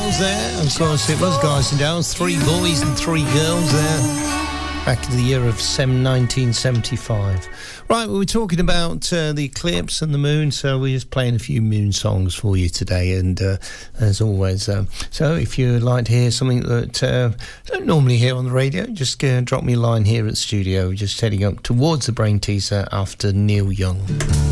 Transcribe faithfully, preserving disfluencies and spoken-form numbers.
Girls there. Of course, it was Guys and Dolls. Three boys and three girls there. Back in the year of nineteen seventy-five. Right, we were talking about uh, the eclipse and the moon, so we're just playing a few moon songs for you today. And uh, as always, um, so if you'd like to hear something that uh, I don't normally hear on the radio, just uh, drop me a line here at the studio. Just heading up towards the Brain Teaser after Neil Young.